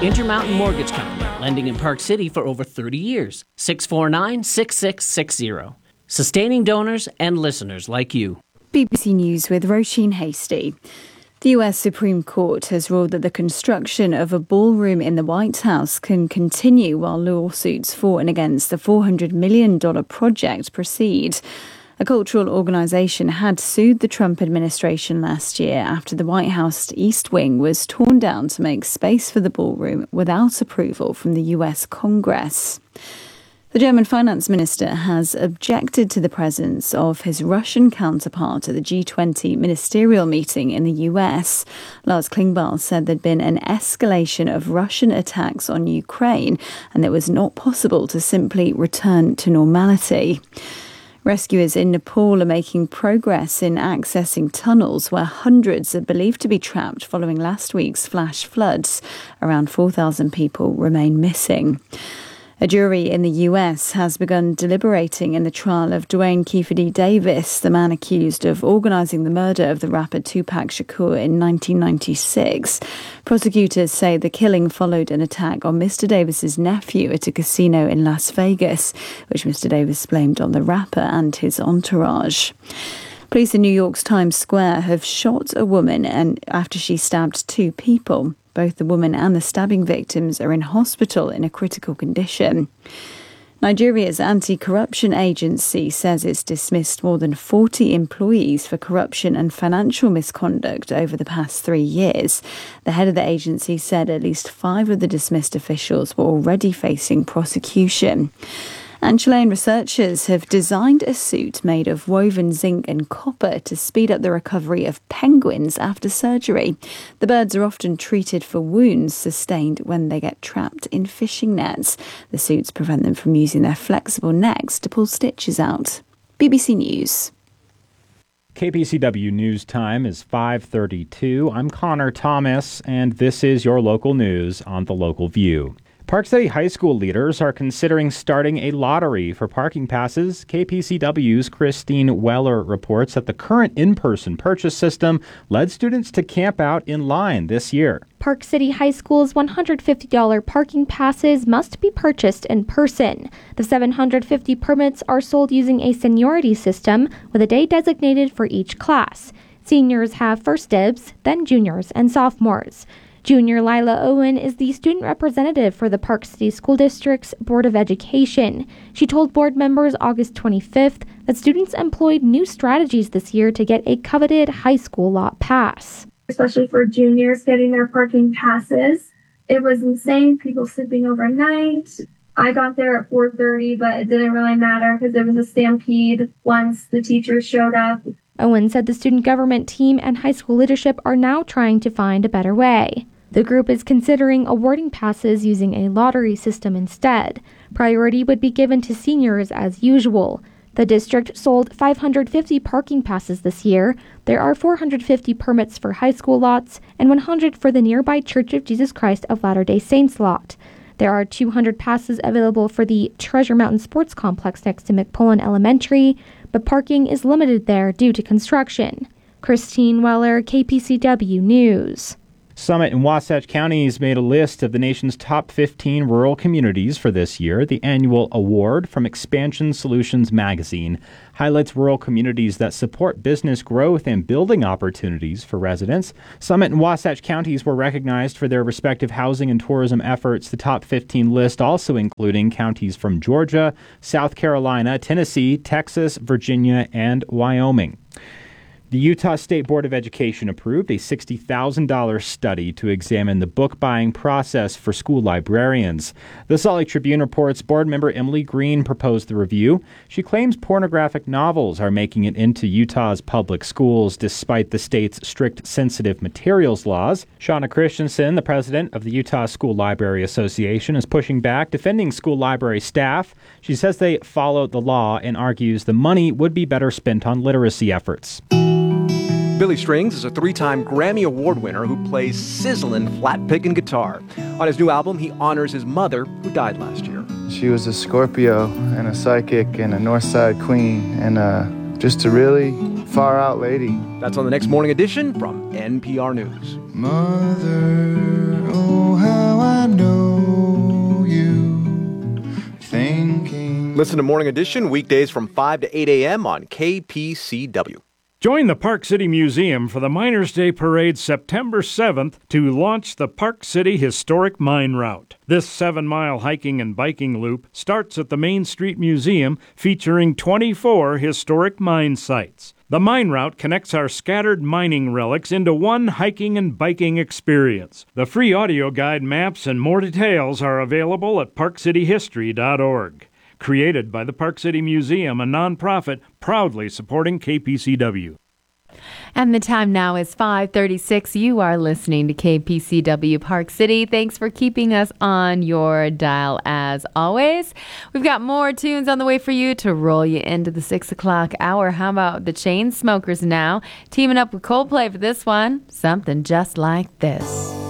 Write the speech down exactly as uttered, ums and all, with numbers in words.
Intermountain Mortgage Company, lending in Park City for over thirty years. six four nine, six six six zero. Sustaining donors and listeners like you. B B C News with Roisin Hasty. The U S Supreme Court has ruled that the construction of a ballroom in the White House can continue while lawsuits for and against the four hundred million dollars project proceed. A cultural organisation had sued the Trump administration last year after the White House East Wing was torn down to make space for the ballroom without approval from the U S Congress. The German finance minister has objected to the presence of his Russian counterpart at the G twenty ministerial meeting in the U S. Lars Klingbeil said there'd been an escalation of Russian attacks on Ukraine and it was not possible to simply return to normality. Rescuers in Nepal are making progress in accessing tunnels where hundreds are believed to be trapped following last week's flash floods. Around four thousand people remain missing. A jury in the U S has begun deliberating in the trial of Duane Keffe D. Davis, the man accused of organising the murder of the rapper Tupac Shakur in nineteen ninety-six. Prosecutors say the killing followed an attack on Mister Davis's nephew at a casino in Las Vegas, which Mister Davis blamed on the rapper and his entourage. Police in New York's Times Square have shot a woman and after she stabbed two people. Both the woman and the stabbing victims are in hospital in a critical condition. Nigeria's anti-corruption agency says it's dismissed more than forty employees for corruption and financial misconduct over the past three years. The head of the agency said at least five of the dismissed officials were already facing prosecution. And Chilean researchers have designed a suit made of woven zinc and copper to speed up the recovery of penguins after surgery. The birds are often treated for wounds sustained when they get trapped in fishing nets. The suits prevent them from using their flexible necks to pull stitches out. B B C News. K P C W News Time is five thirty-two. I'm Connor Thomas, and this is your local news on The Local View. Park City High School leaders are considering starting a lottery for parking passes. K P C W's Christine Weller reports that the current in-person purchase system led students to camp out in line this year. Park City High School's one hundred fifty dollars parking passes must be purchased in person. The seven hundred fifty permits are sold using a seniority system with a day designated for each class. Seniors have first dibs, then juniors and sophomores. Junior Lila Owen is the student representative for the Park City School District's Board of Education. She told board members August twenty-fifth that students employed new strategies this year to get a coveted high school lot pass. Especially for juniors getting their parking passes. It was insane, people sleeping overnight. I got there at four thirty, but it didn't really matter because there was a stampede once the teachers showed up. Owen said the student government team and high school leadership are now trying to find a better way. The group is considering awarding passes using a lottery system instead. Priority would be given to seniors as usual. The district sold five hundred fifty parking passes this year. There are four hundred fifty permits for high school lots and one hundred for the nearby Church of Jesus Christ of Latter-day Saints lot. There are two hundred passes available for the Treasure Mountain Sports Complex next to McPullen Elementary, but parking is limited there due to construction. Christine Weller, K P C W News. Summit and Wasatch Counties made a list of the nation's top fifteen rural communities for this year. The annual award from Expansion Solutions magazine highlights rural communities that support business growth and building opportunities for residents. Summit and Wasatch counties were recognized for their respective housing and tourism efforts. The top fifteen list also including counties from Georgia, South Carolina, Tennessee, Texas, Virginia, and Wyoming. The Utah State Board of Education approved a sixty thousand dollars study to examine the book buying process for school librarians. The Salt Lake Tribune reports board member Emily Green proposed the review. She claims pornographic novels are making it into Utah's public schools despite the state's strict sensitive materials laws. Shauna Christensen, the president of the Utah School Library Association, is pushing back, defending school library staff. She says they follow the law and argues the money would be better spent on literacy efforts. Billy Strings is a three-time Grammy Award winner who plays sizzling flat-picking guitar. On his new album, he honors his mother, who died last year. She was a Scorpio and a psychic and a Northside queen and uh, just a really far-out lady. That's on the next morning edition from N P R News. Mother, oh how I know Listen to Morning Edition weekdays from five to eight a.m. on K P C W. Join the Park City Museum for the Miners' Day Parade September seventh to launch the Park City Historic Mine Route. This seven-mile hiking and biking loop starts at the Main Street Museum, featuring twenty-four historic mine sites. The mine route connects our scattered mining relics into one hiking and biking experience. The free audio guide, maps, and more details are available at park city history dot org. Created by the Park City Museum, a nonprofit proudly supporting K P C W. And the time now is five thirty-six. You are listening to K P C W Park City. Thanks for keeping us on your dial as always. We've got more tunes on the way for you to roll you into the six o'clock hour. How about the Chainsmokers now? Teaming up with Coldplay for this one, Something Just Like This.